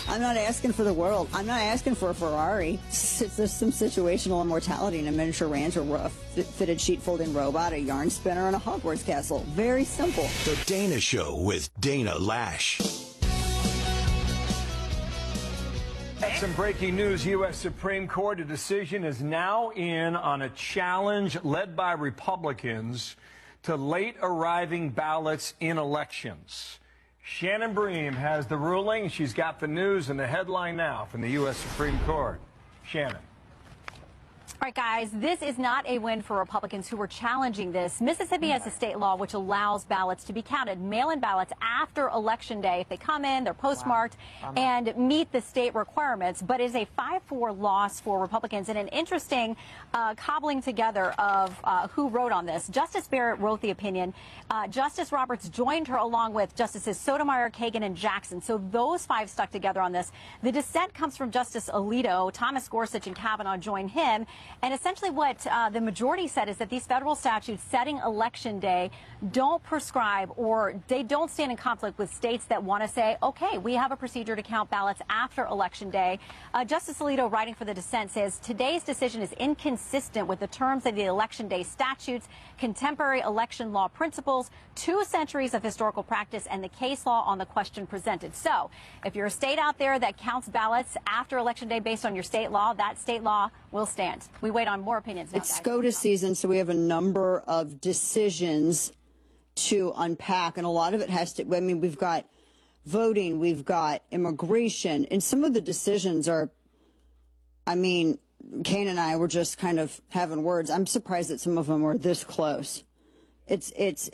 I'm not asking for the world. I'm not asking for a Ferrari. It's just some situational immortality in a miniature ranch, a fitted sheet folding robot, a yarn spinner, and a Hogwarts castle. Very simple. The Dana Show with Dana Lash. Some breaking news. U.S. Supreme Court, a decision is now in on a challenge led by Republicans to late arriving ballots in elections. Shannon Bream has the ruling. She's got the news and the headline now from the U.S. Supreme Court. Shannon. All right, guys, this is not a win for Republicans who are challenging this. Mississippi has a state law which allows ballots to be counted, mail-in ballots after Election Day. If they come in, they're postmarked and meet the state requirements. But it is a 5-4 loss for Republicans, and an interesting cobbling together of who wrote on this. Justice Barrett wrote the opinion. Justice Roberts joined her along with Justices Sotomayor, Kagan, and Jackson. So those 5 stuck together on this. The dissent comes from Justice Alito. Thomas Gorsuch and Kavanaugh joined him. And essentially what the majority said is that these federal statutes setting Election Day don't prescribe, or they don't stand in conflict with states that want to say, okay, we have a procedure to count ballots after Election Day. Justice Alito, writing for the dissent, says today's decision is inconsistent with the terms of the Election Day statutes, contemporary election law principles, 2 centuries of historical practice, and the case law on the question presented. So if you're a state out there that counts ballots after Election Day based on your state law, that state law will stand. We wait on more opinions now, It's SCOTUS season, so we have a number of decisions to unpack, and a lot of it has to, I mean, we've got voting, we've got immigration, and some of the decisions are, I mean, Kane and I were just kind of having words. I'm surprised that some of them were this close. It's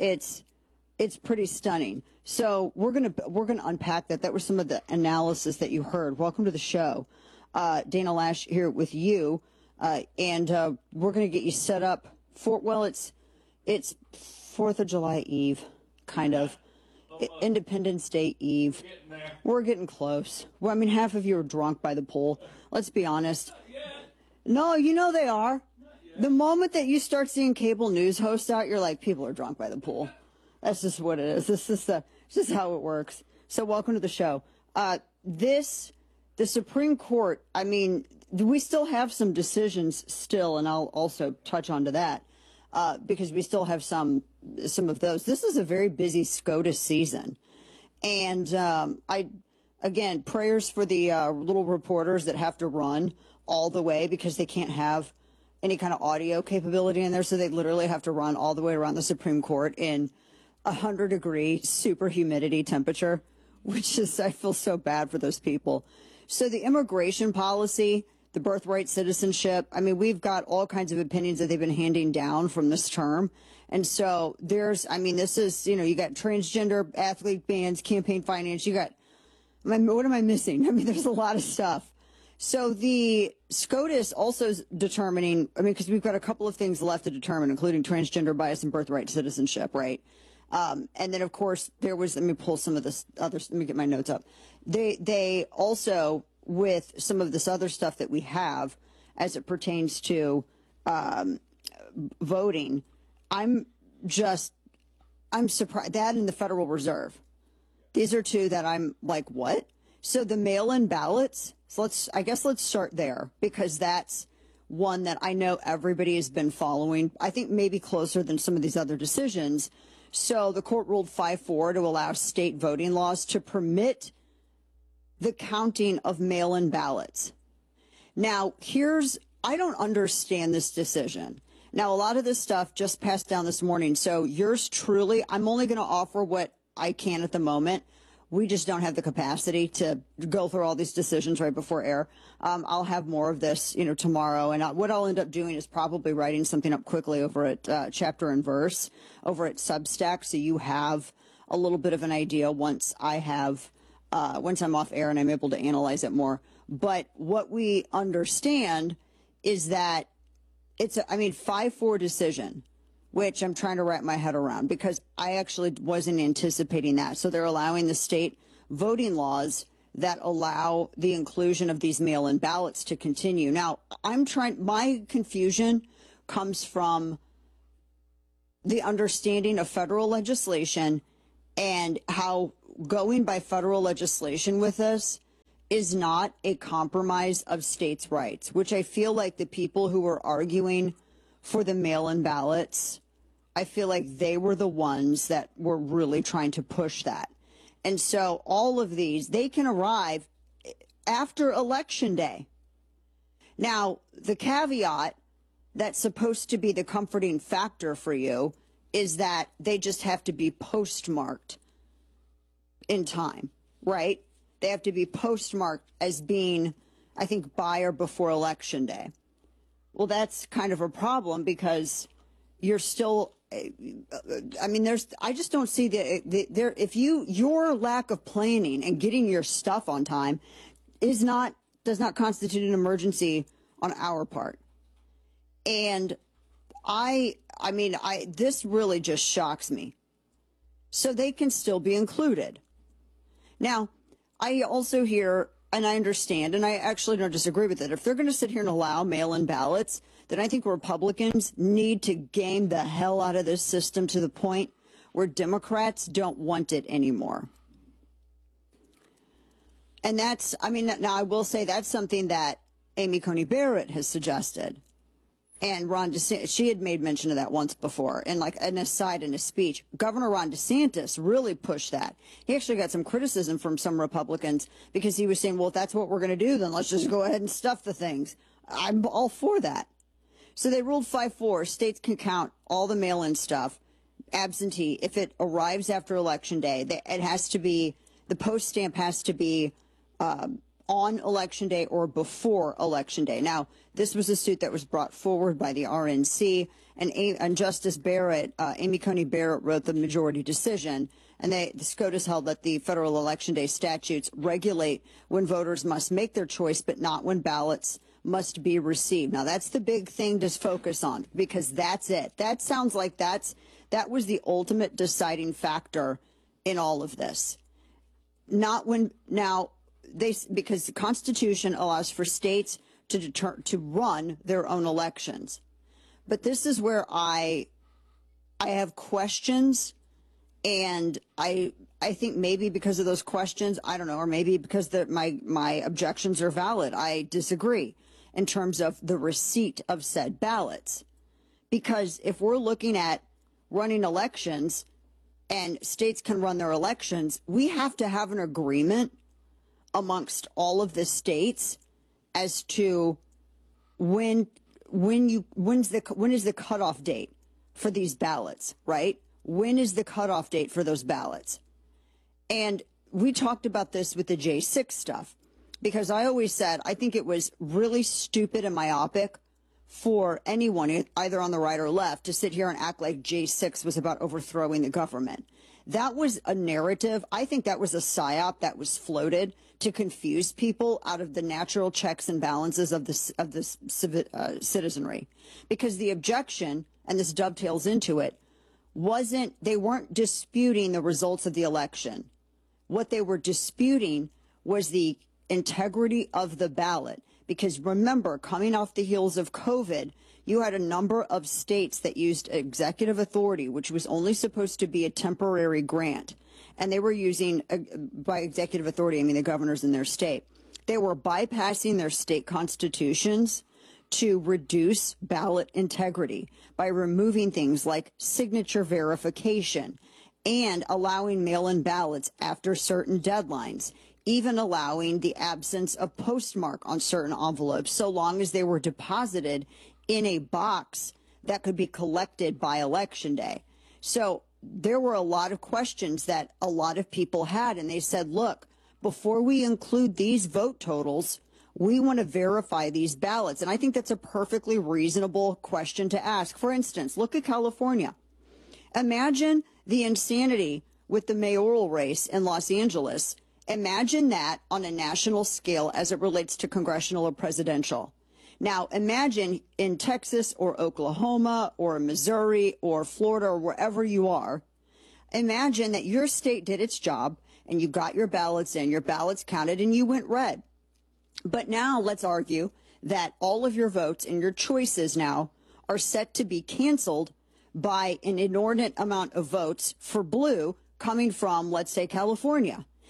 pretty stunning. So we're gonna unpack that. That was some of the analysis that you heard. Welcome to the show. Dana Lash here with you. And we're going to get you set up for, well, it's 4th of July Eve, kind of. Independence Day Eve. We're getting close. Well, I mean, half of you are drunk by the pool. Let's be honest. No, you know they are. The moment that you start seeing cable news hosts out, you're like, people are drunk by the pool. That's just what it is. This is just how it works. So welcome to the show. The Supreme Court, I mean, we still have some decisions still, and I'll also touch on to that, because we still have some of those. This is a very busy SCOTUS season. And again, prayers for the little reporters that have to run all the way because they can't have any kind of audio capability in there. So they literally have to run all the way around the Supreme Court in 100-degree super humidity temperature, which is, I feel so bad for those people. So the immigration policy, the birthright citizenship, I mean, we've got all kinds of opinions that they've been handing down from this term. And so there's, I mean, this is, you know, you got transgender athlete bans, campaign finance, you got, what am I missing? I mean, there's a lot of stuff. So the SCOTUS also is determining, I mean, because we've got a couple of things left to determine, including transgender bias and birthright citizenship, right? And then, of course, there was, let me pull some of this others, let me get my notes up. They also, with some of this other stuff that we have as it pertains to voting, I'm surprised. That and the Federal Reserve. These are 2 that I'm like, what? So the mail-in ballots, so I guess let's start there, because that's one that I know everybody has been following. I think maybe closer than some of these other decisions. So the court ruled 5-4 to allow state voting laws to permit the counting of mail-in ballots. Now, I don't understand this decision. Now, a lot of this stuff just passed down this morning. So yours truly, I'm only going to offer what I can at the moment. We just don't have the capacity to go through all these decisions right before air. I'll have more of this, you know, tomorrow. And what I'll end up doing is probably writing something up quickly over at Chapter and Verse over at Substack. So you have a little bit of an idea once I'm off air and I'm able to analyze it more. But what we understand is that it's 5-4 decision, which I'm trying to wrap my head around because I actually wasn't anticipating that. So they're allowing the state voting laws that allow the inclusion of these mail-in ballots to continue. Now, my confusion comes from the understanding of federal legislation and how going by federal legislation with this is not a compromise of states' rights, which I feel like the people who were arguing for the mail-in ballots, I feel like they were the ones that were really trying to push that. And so all of these, they can arrive after Election Day. Now, the caveat that's supposed to be the comforting factor for you is that they just have to be postmarked in time, right? They have to be postmarked as being, I think, by or before Election Day. Well, that's kind of a problem because you're still, I mean, I just don't see your lack of planning and getting your stuff on time does not constitute an emergency on our part. And this really just shocks me. So they can still be included. Now, I also hear, and I understand, and I actually don't disagree with it. If they're going to sit here and allow mail-in ballots, then I think Republicans need to game the hell out of this system to the point where Democrats don't want it anymore. And that's, now I will say that's something that Amy Coney Barrett has suggested. And Ron DeSantis, she had made mention of that once before, and like an aside in a speech. Governor Ron DeSantis really pushed that. He actually got some criticism from some Republicans because he was saying, well, if that's what we're going to do, then let's just go ahead and stuff the things. I'm all for that. So they ruled 5-4. States can count all the mail-in stuff, absentee, if it arrives after Election Day. It has to be, the post stamp has to be on Election Day or before Election Day. Now, this was a suit that was brought forward by the RNC, and Justice Barrett, Amy Coney Barrett, wrote the majority decision, and the SCOTUS held that the federal Election Day statutes regulate when voters must make their choice, but not when ballots must be received. Now, that's the big thing to focus on, because that's it. That sounds like that was the ultimate deciding factor in all of this. Not when, now, because the Constitution allows for states to run their own elections. But this is where I have questions, and I think maybe because of those questions, I don't know, or maybe because my objections are valid, I disagree in terms of the receipt of said ballots. Because if we're looking at running elections and states can run their elections, we have to have an agreement amongst all of the states as to when is the cutoff date for these ballots, right? When is the cutoff date for those ballots? And we talked about this with the J6 stuff, because I always said I think it was really stupid and myopic for anyone, either on the right or left, to sit here and act like J6 was about overthrowing the government. That was a narrative. I think that was a psyop that was floated to confuse people out of the natural checks and balances of the citizenry. Because the objection, and this dovetails into it, they weren't disputing the results of the election. What they were disputing was the integrity of the ballot. Because remember, coming off the heels of COVID, you had a number of states that used executive authority, which was only supposed to be a temporary grant. And they were using, by executive authority, I mean the governors in their state. They were bypassing their state constitutions to reduce ballot integrity by removing things like signature verification and allowing mail-in ballots after certain deadlines, even allowing the absence of postmark on certain envelopes so long as they were deposited in a box that could be collected by Election Day. So there were a lot of questions that a lot of people had, and they said, look, before we include these vote totals, we want to verify these ballots. And I think that's a perfectly reasonable question to ask. For instance, look at California. Imagine the insanity with the mayoral race in Los Angeles. Imagine that on a national scale as it relates to congressional or presidential. Now, imagine in Texas or Oklahoma or Missouri or Florida or wherever you are, imagine that your state did its job and you got your ballots in, your ballots counted, and you went red. But now let's argue that all of your votes and your choices now are set to be canceled by an inordinate amount of votes for blue coming from, let's say, California.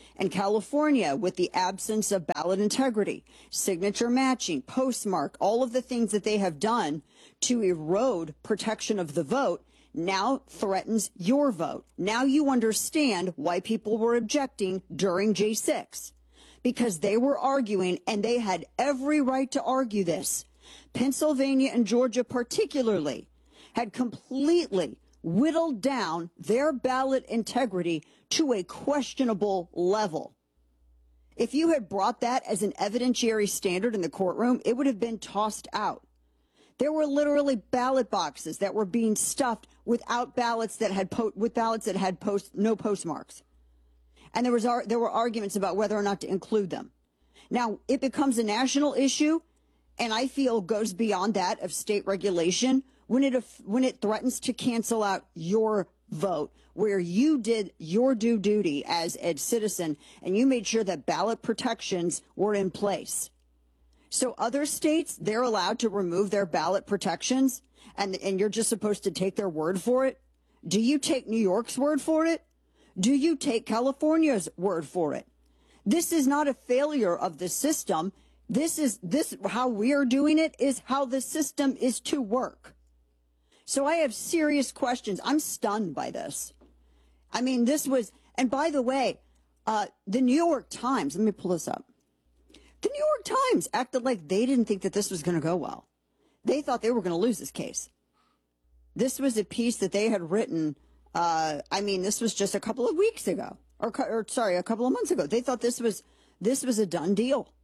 And California, with the absence of ballot integrity, signature matching, postmark, all of the things that they have done to erode protection of the vote, now threatens your vote. Now you understand why people were objecting during J6, because they were arguing, and they had every right to argue this. Pennsylvania and Georgia particularly had completely whittled down their ballot integrity to a questionable level. If you had brought that as an evidentiary standard in the courtroom, it would have been tossed out. There were literally ballot boxes that were being stuffed without ballots that had no postmarks. And there were arguments about whether or not to include them. Now, it becomes a national issue, and I feel goes beyond that of state regulation when it threatens to cancel out your vote, where you did your due duty as a citizen and you made sure that ballot protections were in place. So other states, they're allowed to remove their ballot protections, and you're just supposed to take their word for it. Do you take New York's word for it? Do you take California's word for it? This is not a failure of the system. This how we are doing it is how the system is to work. So I have serious questions. I'm stunned by this. I mean, this was, and by the way, the New York Times, let me pull this up. The New York Times acted like they didn't think that this was going to go well. They thought they were going to lose this case. This was a piece that they had written. This was just a couple of weeks ago, a couple of months ago. They thought this was a done deal.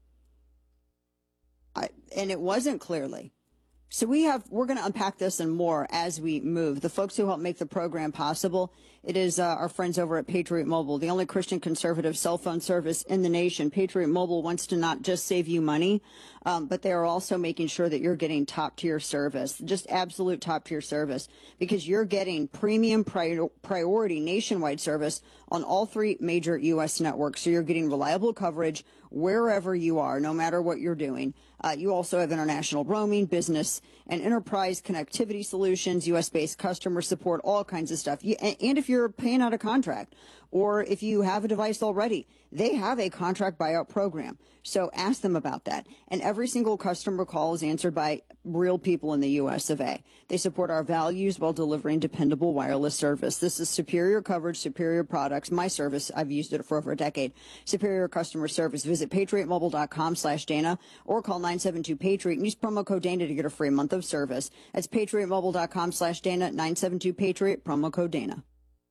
And it wasn't, clearly. So we're going to unpack this and more as we move. The folks who help make the program possible, it is our friends over at Patriot Mobile, the only Christian conservative cell phone service in the nation. Patriot Mobile wants to not just save you money, but they are also making sure that you're getting top-tier service, just absolute top-tier service, because you're getting premium priority nationwide service on all three major U.S. networks. So you're getting reliable coverage wherever you are, no matter what you're doing. You also have international roaming, business and enterprise connectivity solutions, U.S.-based customer support, all kinds of stuff. And if you're paying out a contract, or if you have a device already, they have a contract buyout program. So ask them about that. And every single customer call is answered by real people in the U.S. of A. They support our values while delivering dependable wireless service. This is superior coverage, superior products. My service, I've used it for over a decade. Superior customer service. Visit patriotmobile.com/Dana or call 972-PATRIOT and use promo code Dana to get a free month of service. That's patriotmobile.com/Dana, 972-PATRIOT, promo code Dana.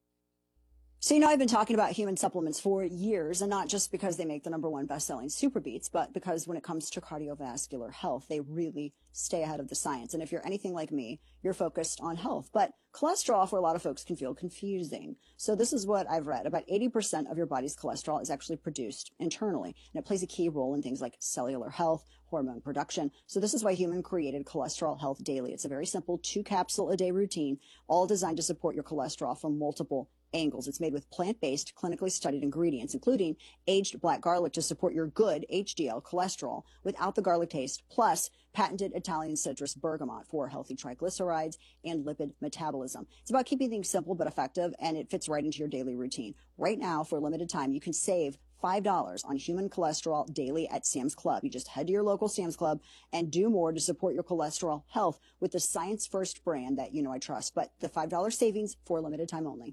So, I've been talking about human supplements for years, and not just because they make the #1 best-selling Super Beets, but because when it comes to cardiovascular health, they really stay ahead of the science. And if you're anything like me, you're focused on health. But cholesterol, for a lot of folks, can feel confusing. So this is what I've read. About 80% of your body's cholesterol is actually produced internally, and it plays a key role in things like cellular health, hormone production. So this is why Human created Cholesterol Health Daily. It's a very simple 2-capsule-a-day routine, all designed to support your cholesterol from multiple angles. It's made with plant-based, clinically studied ingredients, including aged black garlic to support your good HDL cholesterol without the garlic taste, plus patented Italian citrus bergamot for healthy triglycerides and lipid metabolism. It's about keeping things simple but effective, and it fits right into your daily routine. Right now, for a limited time, you can save $5 on Human Cholesterol Daily at Sam's Club. You just head to your local Sam's Club and do more to support your cholesterol health with the Science First brand that I trust. But the $5 savings for a limited time only.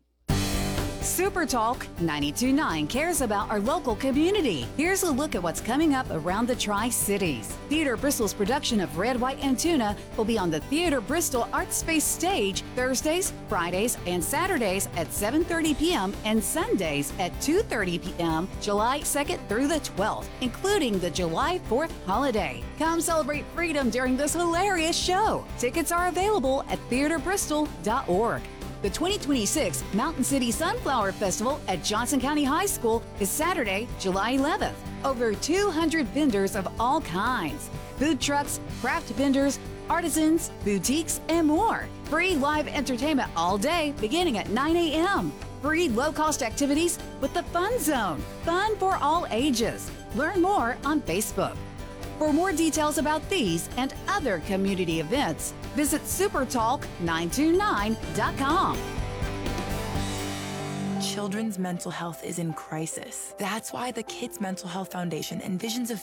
Super Talk 92.9 cares about our local community. Here's a look at what's coming up around the Tri-Cities. Theater Bristol's production of Red, White, and Tuna will be on the Theater Bristol Art Space stage Thursdays, Fridays, and Saturdays at 7:30 p.m. and Sundays at 2:30 p.m. July 2nd through the 12th, including the July 4th holiday. Come celebrate freedom during this hilarious show. Tickets are available at theaterbristol.org. The 2026 Mountain City Sunflower Festival at Johnson County High School is Saturday, July 11th. Over 200 vendors of all kinds. Food trucks, craft vendors, artisans, boutiques, and more. Free live entertainment all day beginning at 9 a.m. Free low-cost activities with the Fun Zone. Fun for all ages. Learn more on Facebook. For more details about these and other community events, visit supertalk929.com. Children's mental health is in crisis. That's why the Kids Mental Health Foundation envisions a